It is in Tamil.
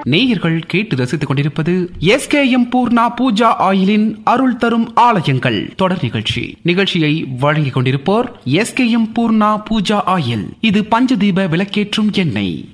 நேயர்கள் கேட்டு ரசித்துக் கொண்டிருப்பது SKM பூர்ணா பூஜா ஆயிலின் அருள் தரும் ஆலயங்கள் தொடர் நிகழ்ச்சியை வழங்கிக் கொண்டிருப்போர் SKM பூர்ணா பூஜா ஆயில். இது பஞ்சதீப விளக்கேற்றும் எண்ணெய்.